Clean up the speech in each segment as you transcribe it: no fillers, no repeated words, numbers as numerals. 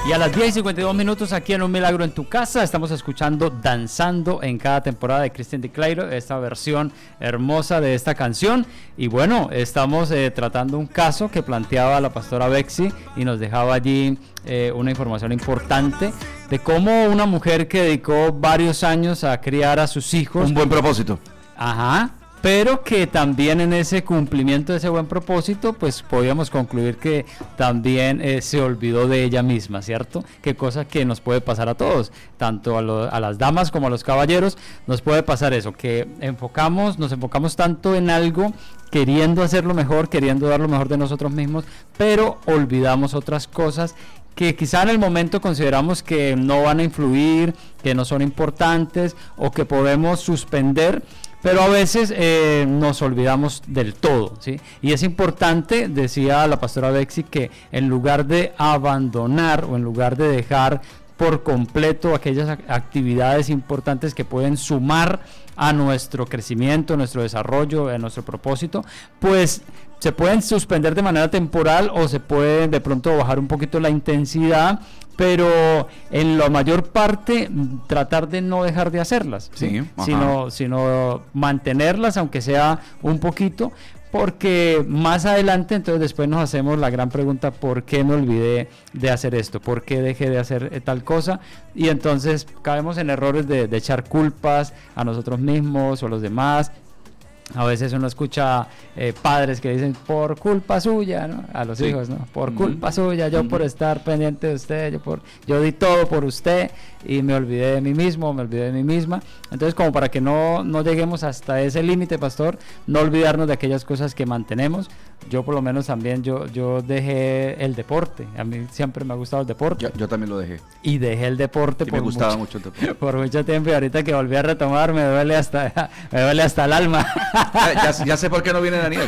Y a las 10:52 aquí en Un Milagro en tu Casa estamos escuchando Danzando en cada temporada de Christian DeClairo, esta versión hermosa de esta canción. Y bueno, estamos tratando un caso que planteaba la pastora Bexy y nos dejaba allí una información importante de cómo una mujer que dedicó varios años a criar a sus hijos. Un buen propósito. Ajá. Pero que también en ese cumplimiento de ese buen propósito, pues podíamos concluir que también se olvidó de ella misma, ¿cierto? Qué cosa que nos puede pasar a todos, tanto a las damas como a los caballeros, nos puede pasar eso, que nos enfocamos tanto en algo, queriendo hacerlo mejor, queriendo dar lo mejor de nosotros mismos, pero olvidamos otras cosas que quizá en el momento consideramos que no van a influir, que no son importantes o que podemos suspender, pero a veces nos olvidamos del todo, ¿sí? Y es importante, decía la pastora Bexy, que en lugar de abandonar o en lugar de dejar por completo aquellas actividades importantes que pueden sumar a nuestro crecimiento, nuestro desarrollo, a nuestro propósito, pues se pueden suspender de manera temporal o se puede de pronto bajar un poquito la intensidad, pero en la mayor parte tratar de no dejar de hacerlas, ¿sí? sino mantenerlas, aunque sea un poquito, porque más adelante entonces después nos hacemos la gran pregunta: ¿por qué me olvidé de hacer esto? ¿Por qué dejé de hacer tal cosa? Y entonces caemos en errores de echar culpas a nosotros mismos o a los demás. A veces uno escucha padres que dicen por culpa suya, ¿no? A los hijos, ¿no? Por culpa suya, yo por estar pendiente de usted, yo di todo por usted y me olvidé de mí mismo, me olvidé de mí misma. Entonces, como para que no lleguemos hasta ese límite, pastor, no olvidarnos de aquellas cosas que mantenemos. Yo por lo menos también, yo dejé el deporte. A mí siempre me ha gustado el deporte. Yo también lo dejé. Y dejé el deporte me gustaba mucho el deporte. Por mucho tiempo, y ahorita que volví a retomar me duele hasta el alma. Ya sé por qué no viene Daniel.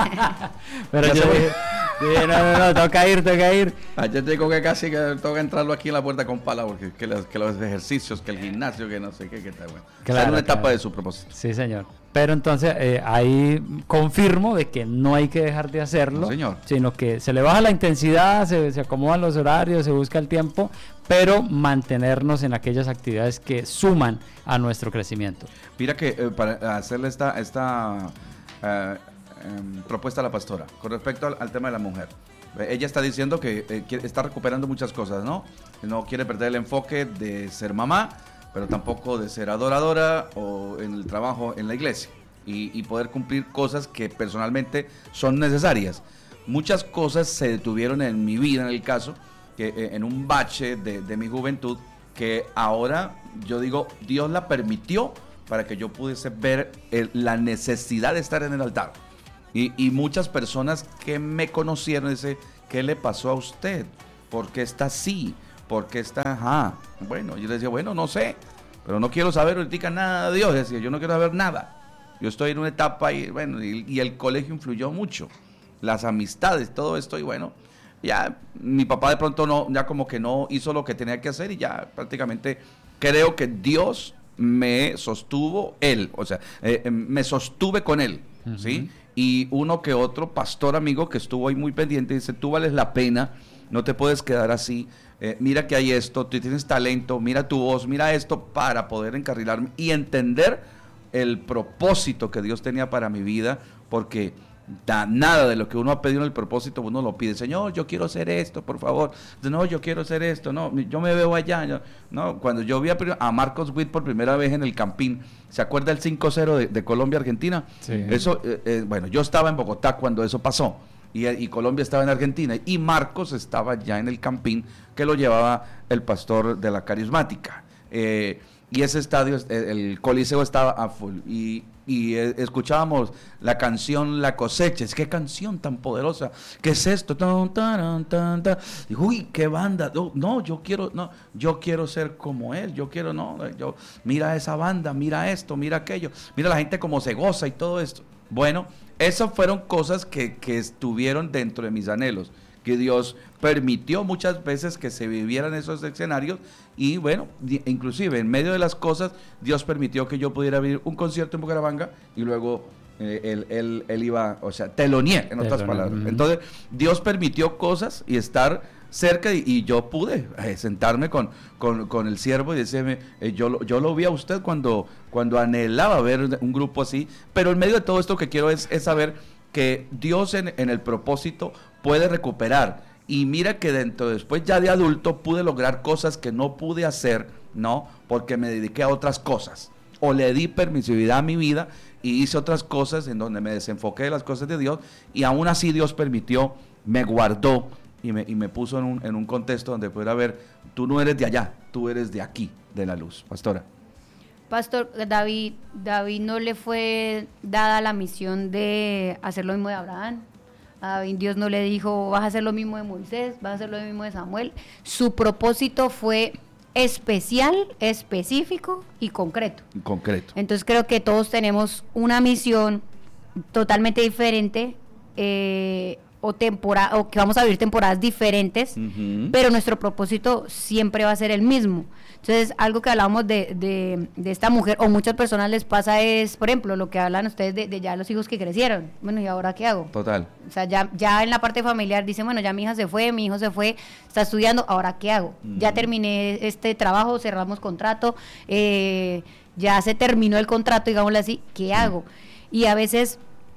Pero yo dije, no, toca ir. Yo digo que casi que toca entrarlo aquí en la puerta con pala, porque que los ejercicios, que el gimnasio, que no sé qué, que está bueno. Claro, es una etapa de su propósito. Sí, señor. Pero entonces ahí confirmo de que no hay que dejar de hacerlo, no, señor, sino que se le baja la intensidad, se acomodan los horarios, se busca el tiempo, pero mantenernos en aquellas actividades que suman a nuestro crecimiento. Mira que para hacerle esta propuesta a la pastora con respecto al tema de la mujer, ella está diciendo que está recuperando muchas cosas, ¿no? No quiere perder el enfoque de ser mamá, pero tampoco de ser adoradora o en el trabajo en la iglesia y poder cumplir cosas que personalmente son necesarias. Muchas cosas se detuvieron en mi vida, en el caso, que en un bache de mi juventud, que ahora yo digo, Dios la permitió para que yo pudiese ver la necesidad de estar en el altar. Y muchas personas que me conocieron dicen, ¿qué le pasó a usted? ¿Por qué está así? ¿Por qué está? Bueno, yo les decía, bueno, no sé, pero no quiero saber ahorita nada de Dios. Decía, yo no quiero saber nada. Yo estoy en una etapa y el colegio influyó mucho. Las amistades, todo esto, y bueno, ya mi papá de pronto ya como que no hizo lo que tenía que hacer y ya prácticamente creo que Dios me sostuvo me sostuve con él, ¿sí? Y uno que otro pastor amigo que estuvo ahí muy pendiente dice, tú vales la pena, no te puedes quedar así, mira que hay esto, tú tienes talento, mira tu voz, mira esto, para poder encarrilarme y entender el propósito que Dios tenía para mi vida, porque nada de lo que uno ha pedido en el propósito uno lo pide. Señor, yo quiero hacer esto, por favor. No, yo quiero hacer esto, no, yo me veo allá. Cuando yo vi a Marcos Witt por primera vez en el Campín, ¿se acuerda el 5-0 de Colombia-Argentina? Sí. Eso, bueno, yo estaba en Bogotá cuando eso pasó y Colombia estaba en Argentina y Marcos estaba ya en el Campín, que lo llevaba el pastor de la Carismática. Y ese estadio, el Coliseo estaba a full y escuchábamos la canción La Cosecha. Es qué canción tan poderosa, ¿qué es esto? Y, uy, qué banda. Yo quiero ser como él, mira esa banda, mira esto, mira aquello, mira la gente como se goza y todo esto. Bueno, esas fueron cosas que estuvieron dentro de mis anhelos, que Dios permitió muchas veces que se vivieran esos escenarios y bueno, inclusive en medio de las cosas Dios permitió que yo pudiera vivir un concierto en Bucaramanga y luego él iba, o sea, teloneé, en otras palabras. Entonces Dios permitió cosas y estar cerca y yo pude sentarme con el siervo y decirme, yo lo vi a usted cuando anhelaba ver un grupo así, pero en medio de todo esto que quiero es saber que Dios en el propósito puede recuperar. Y mira que después ya de adulto pude lograr cosas que no pude hacer, ¿no? Porque me dediqué a otras cosas. O le di permisividad a mi vida y hice otras cosas en donde me desenfoqué de las cosas de Dios. Y aún así Dios permitió, me guardó y me puso en un contexto donde pudiera ver, tú no eres de allá, tú eres de aquí, de la luz. Pastora. Pastor, David no le fue dada la misión de hacer lo mismo de Abraham. A David Dios no le dijo, vas a hacer lo mismo de Moisés, vas a hacer lo mismo de Samuel. Su propósito fue especial, específico y concreto. Entonces creo que todos tenemos una misión totalmente diferente, o que vamos a vivir temporadas diferentes, pero nuestro propósito siempre va a ser el mismo. Entonces, algo que hablábamos de esta mujer, o muchas personas les pasa es, por ejemplo, lo que hablan ustedes de ya los hijos que crecieron. Bueno, ¿y ahora qué hago? Total. O sea, ya en la parte familiar dicen, bueno, ya mi hija se fue, mi hijo se fue, está estudiando, ¿ahora qué hago? Ya terminé este trabajo, cerramos contrato, ya se terminó el contrato, digámoslo así, ¿qué hago? Y a veces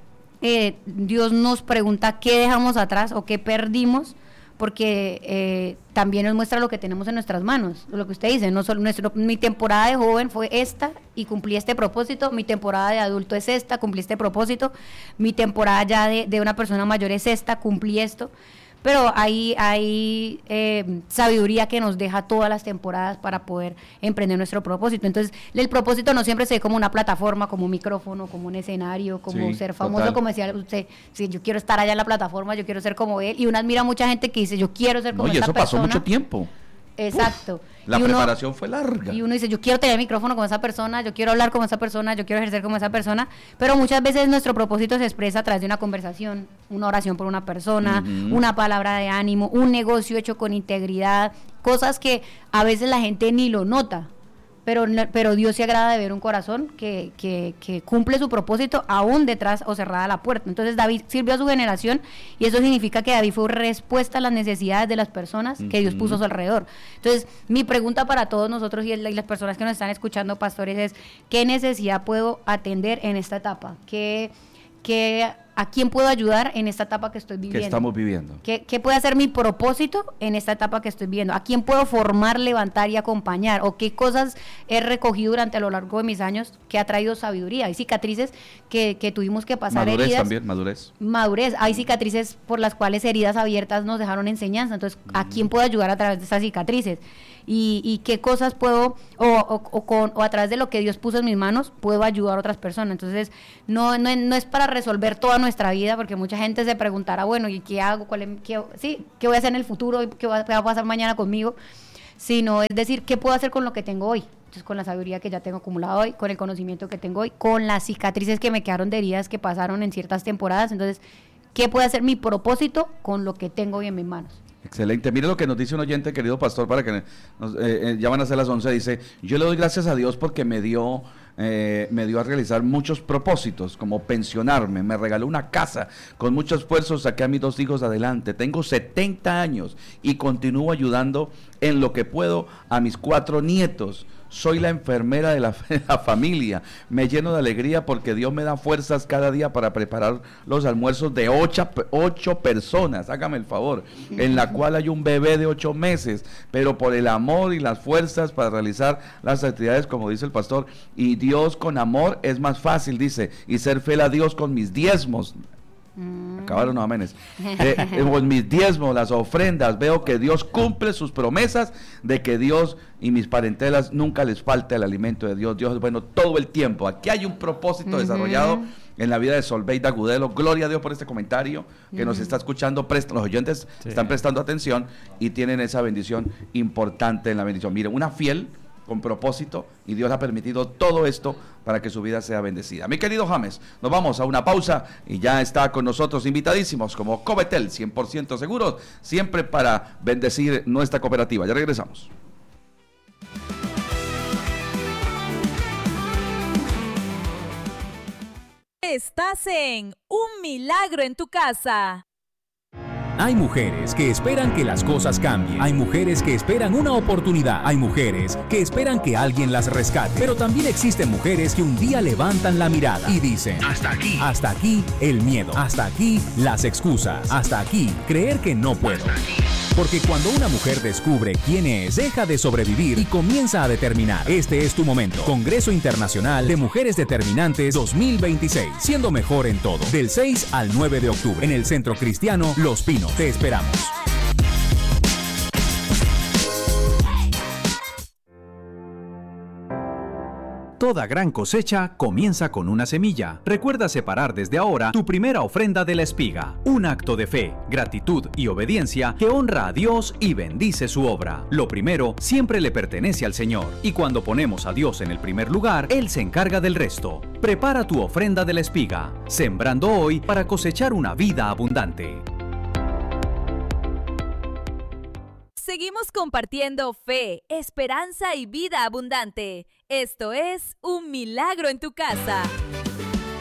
Dios nos pregunta qué dejamos atrás o qué perdimos, porque también nos muestra lo que tenemos en nuestras manos, lo que usted dice, no solo mi temporada de joven fue esta y cumplí este propósito, mi temporada de adulto es esta, cumplí este propósito, mi temporada ya de una persona mayor es esta, cumplí esto, pero hay sabiduría que nos deja todas las temporadas para poder emprender nuestro propósito. Entonces, el propósito no siempre se ve como una plataforma, como un micrófono, como un escenario, como ser famoso, total. Como decía usted, si yo quiero estar allá en la plataforma, yo quiero ser como él, y uno admira a mucha gente que dice, yo quiero ser como esta persona. Y eso pasó mucho tiempo. Exacto. La preparación fue larga. Y uno dice, yo quiero tener el micrófono con esa persona, yo quiero hablar con esa persona, yo quiero ejercer como esa persona, pero muchas veces nuestro propósito se expresa a través de una conversación, una oración por una persona, una palabra de ánimo, un negocio hecho con integridad, cosas que a veces la gente ni lo nota. Pero Dios se agrada de ver un corazón que cumple su propósito aún detrás o cerrada la puerta. Entonces David sirvió a su generación y eso significa que David fue respuesta a las necesidades de las personas que Dios puso a su alrededor. Entonces mi pregunta para todos nosotros y las personas que nos están escuchando, pastores, es ¿qué necesidad puedo atender en esta etapa? ¿A quién puedo ayudar en esta etapa que estoy viviendo? Que estamos viviendo. ¿Qué puede ser mi propósito en esta etapa que estoy viviendo? ¿A quién puedo formar, levantar y acompañar? ¿O qué cosas he recogido durante a lo largo de mis años que ha traído sabiduría? Hay cicatrices que tuvimos que pasar, madurez heridas. Madurez. Hay cicatrices por las cuales heridas abiertas nos dejaron enseñanza. Entonces, ¿a quién puedo ayudar a través de esas cicatrices? Y qué cosas puedo, o a través de lo que Dios puso en mis manos, puedo ayudar a otras personas. Entonces, no es para resolver toda nuestra vida, porque mucha gente se preguntará, bueno, ¿y qué hago? ¿Qué voy a hacer en el futuro? ¿Qué va a pasar mañana conmigo? Sino es decir, ¿qué puedo hacer con lo que tengo hoy? Entonces, con la sabiduría que ya tengo acumulada hoy, con el conocimiento que tengo hoy, con las cicatrices que me quedaron de heridas que pasaron en ciertas temporadas. Entonces, ¿qué puede hacer mi propósito con lo que tengo hoy en mis manos? Excelente. Mire lo que nos dice un oyente, querido pastor, para que ya van a ser las 11. Dice, yo le doy gracias a Dios porque me dio a realizar muchos propósitos, como pensionarme, me regaló una casa, con mucho esfuerzo saqué a mis 2 hijos adelante, tengo 70 años y continúo ayudando en lo que puedo a mis 4 nietos. Soy la enfermera de la familia, me lleno de alegría porque Dios me da fuerzas cada día para preparar los almuerzos de 8 personas, hágame el favor, en la cual hay un bebé de 8 meses, pero por el amor y las fuerzas para realizar las actividades, como dice el pastor, y Dios con amor es más fácil, dice, y ser fiel a Dios con mis diezmos. Acabaron los amenes. Con mis diezmos, las ofrendas, veo que Dios cumple sus promesas de que Dios y mis parentelas nunca les falta el alimento de Dios. Dios es bueno todo el tiempo. Aquí hay un propósito desarrollado en la vida de Solveig Agudelo. Gloria a Dios por este comentario que nos está escuchando. Los oyentes están prestando atención y tienen esa bendición importante en la bendición. Miren, una fiel con propósito, y Dios ha permitido todo esto para que su vida sea bendecida. Mi querido James, nos vamos a una pausa y ya está con nosotros invitadísimos como Covetel, 100% seguros, siempre para bendecir nuestra cooperativa. Ya regresamos. Estás en Un Milagro en tu Casa. Hay mujeres que esperan que las cosas cambien. Hay mujeres que esperan una oportunidad. Hay mujeres que esperan que alguien las rescate. Pero también existen mujeres que un día levantan la mirada y dicen: hasta aquí. Hasta aquí el miedo. Hasta aquí las excusas. Hasta aquí creer que no puedo. Porque cuando una mujer descubre quién es, deja de sobrevivir y comienza a determinar. Este es tu momento. Congreso Internacional de Mujeres Determinantes 2026. Siendo mejor en todo. Del 6 al 9 de octubre. En el Centro Cristiano Los Pinos. Te esperamos. Toda gran cosecha comienza con una semilla. Recuerda separar desde ahora tu primera ofrenda de la espiga. Un acto de fe, gratitud y obediencia que honra a Dios y bendice su obra. Lo primero siempre le pertenece al Señor. Y cuando ponemos a Dios en el primer lugar, Él se encarga del resto. Prepara tu ofrenda de la espiga, sembrando hoy para cosechar una vida abundante. Seguimos compartiendo fe, esperanza y vida abundante. Esto es Un Milagro en tu Casa.